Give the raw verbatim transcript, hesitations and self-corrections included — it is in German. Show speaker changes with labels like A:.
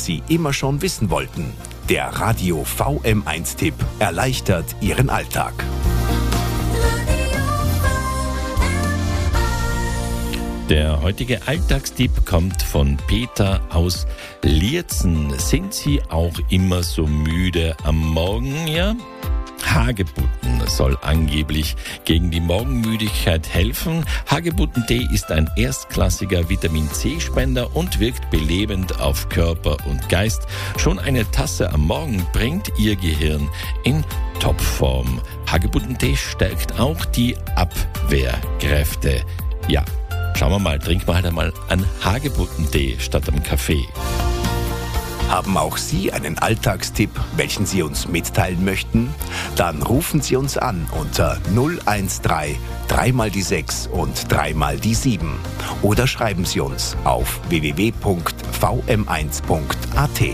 A: das Sie immer schon wissen wollten. Der Radio V M eins Tipp erleichtert Ihren Alltag.
B: Der heutige Alltagstipp kommt von Peter aus Lierzen. Sind Sie auch immer so müde am Morgen, ja? Hagebutten soll angeblich gegen die Morgenmüdigkeit helfen. Hagebuttentee ist ein erstklassiger Vitamin-C-Spender und wirkt belebend auf Körper und Geist. Schon eine Tasse am Morgen bringt Ihr Gehirn in Topform. Hagebuttentee stärkt auch die Abwehrkräfte. Ja, schauen wir mal, trinken wir halt einmal einen Hagebuttentee statt am Kaffee.
A: Haben auch Sie einen Alltagstipp, welchen Sie uns mitteilen möchten? Dann rufen Sie uns an unter null eins drei, drei mal die sechs und drei mal die sieben. Oder schreiben Sie uns auf w w w punkt v m eins punkt a t.